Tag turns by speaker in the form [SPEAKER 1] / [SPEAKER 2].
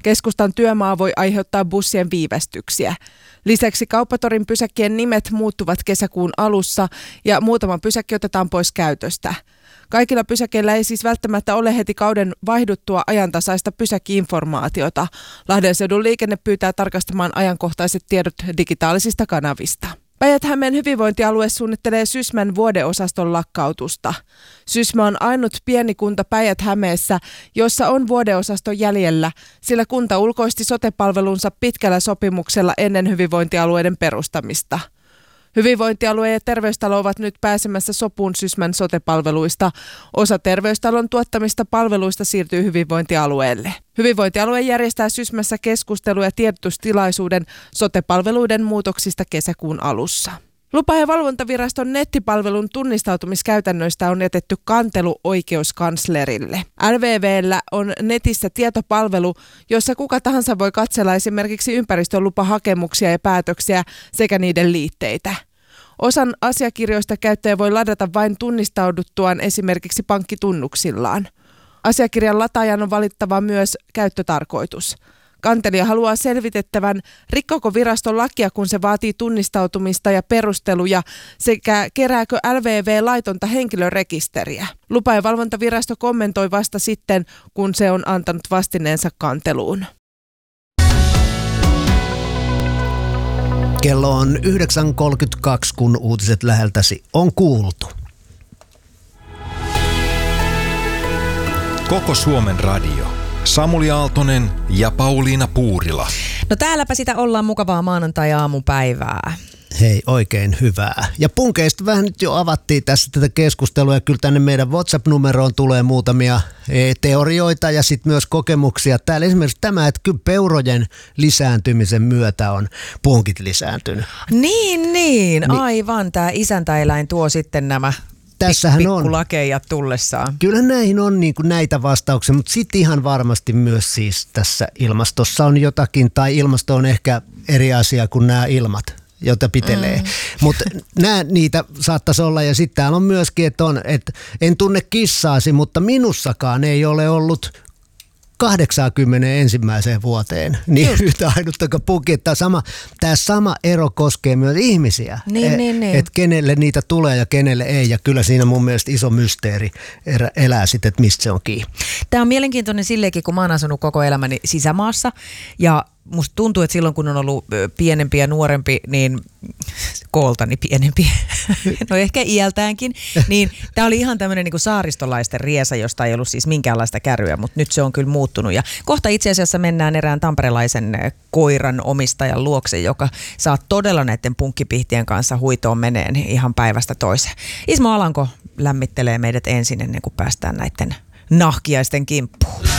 [SPEAKER 1] Keskustan työmaa voi aiheuttaa bussien viivästyksiä. Lisäksi Kauppatorin pysäkkien nimet muuttuvat kesäkuun alussa ja muutama pysäkki otetaan pois käytöstä. Kaikilla pysäkeillä ei siis välttämättä ole heti kauden vaihduttua ajantasaista pysäkki-informaatiota. Lahden seudun liikenne pyytää tarkastamaan ajankohtaiset tiedot digitaalisista kanavista. Päijät-Hämeen hyvinvointialue suunnittelee Sysmän vuodeosaston lakkautusta. Sysmä on ainut pieni kunta Päijät-Hämeessä, jossa on vuodeosasto jäljellä, sillä kunta ulkoisti sote-palvelunsa pitkällä sopimuksella ennen hyvinvointialueiden perustamista. Hyvinvointialue ja terveystalo ovat nyt pääsemässä sopuun Sysmän sote-palveluista. Osa terveystalon tuottamista palveluista siirtyy hyvinvointialueelle. Hyvinvointialue järjestää Sysmässä keskustelu- ja tiedotustilaisuuden sote-palveluiden muutoksista kesäkuun alussa. Lupa- ja valvontaviraston nettipalvelun tunnistautumiskäytännöistä on jätetty kantelu oikeuskanslerille. LVV:llä on netissä tietopalvelu, jossa kuka tahansa voi katsella esimerkiksi ympäristölupahakemuksia ja päätöksiä sekä niiden liitteitä. Osan asiakirjoista käyttäjä voi ladata vain tunnistauduttuaan esimerkiksi pankkitunnuksillaan. Asiakirjan lataajan on valittava myös käyttötarkoitus. Kantelija haluaa selvitettävän, rikkoko viraston lakia, kun se vaatii tunnistautumista ja perusteluja, sekä kerääkö LVV laitonta henkilörekisteriä. Lupa- ja valvontavirasto kommentoi vasta sitten, kun se on antanut vastineensa kanteluun.
[SPEAKER 2] Kello on 9.32, kun uutiset läheltäsi on kuultu.
[SPEAKER 3] Koko Suomen radio. Samuli Aaltonen ja Pauliina Puurila.
[SPEAKER 4] No täälläpä sitä ollaan, mukavaa maanantai-aamupäivää.
[SPEAKER 2] Hei, oikein hyvää. Ja punkeista vähän nyt jo avattiin tässä tätä keskustelua ja kyllä tänne meidän WhatsApp-numeroon tulee muutamia teorioita ja sitten myös kokemuksia. Täällä esimerkiksi tämä, että kyllä peurojen lisääntymisen myötä on punkit lisääntynyt.
[SPEAKER 4] Niin, aivan. Tämä isäntäeläin tuo sitten nämä pikkulakeijat tullessaan.
[SPEAKER 2] Kyllä näihin on niin kuin näitä vastauksia, mutta sitten ihan varmasti myös siis tässä ilmastossa on jotakin, tai ilmasto on ehkä eri asia kuin nämä ilmat, jota pitelee. Mutta niitä saattaisi olla, ja sitten täällä on myöskin, että en tunne kissaasi, mutta minussakaan ei ole ollut 81 vuoteen, niin yhtä ainuttakaan puki. Tämä sama ero koskee myös ihmisiä, että kenelle niitä tulee ja kenelle ei. Ja kyllä siinä mun mielestä iso mysteeri elää sitten, että mistä se on kiinni.
[SPEAKER 4] Tämä on mielenkiintoinen silleenkin, kun mä oon asunut koko elämäni sisämaassa ja musta tuntuu, että silloin kun on ollut pienempi ja nuorempi, niin kooltani pienempi, no ehkä iältäänkin, niin tämä oli ihan tämmöinen niin kuin saaristolaisten riesa, josta ei ollut siis minkäänlaista käryä, mutta nyt se on kyllä muuttunut. Ja kohta itse asiassa mennään erään tamperelaisen koiran omistajan luokse, joka saa todella näiden punkkipihtien kanssa huitoon meneen ihan päivästä toiseen. Ismo Alanko lämmittelee meidät ensin ennen kuin päästään näiden nahkiaisten kimppuun.